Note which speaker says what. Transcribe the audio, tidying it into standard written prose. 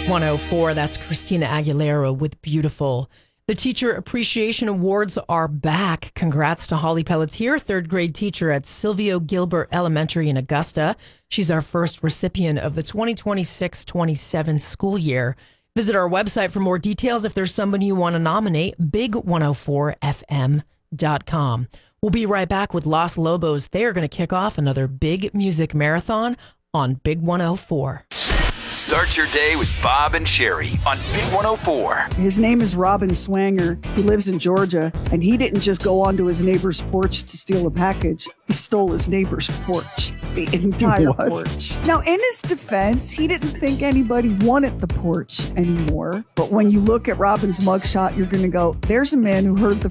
Speaker 1: 104. That's Christina Aguilera with Beautiful. The Teacher Appreciation Awards are back. Congrats to Holly Pelletier, third grade teacher at Silvio Gilbert Elementary in Augusta. She's our first recipient of the 2026-27 school year. Visit our website for more details. If there's somebody you want to nominate, big104fm.com. We'll be right back with Los Lobos. They are going to kick off another big music marathon on Big 104.
Speaker 2: Start your day with Bob and Sherry on Big 104.
Speaker 3: His name is Robin Swanger. He lives in Georgia, and he didn't just go onto his neighbor's porch to steal a package. He stole his neighbor's porch, the entire porch. Now, in his defense, he didn't think anybody wanted the porch anymore. But when you look at Robin's mugshot, you're going to go, there's a man who heard the